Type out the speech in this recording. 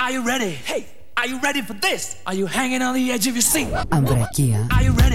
Are you ready? Hey, are you ready for this? Are you hanging on the edge of your seat? Ambrekia. Are you ready?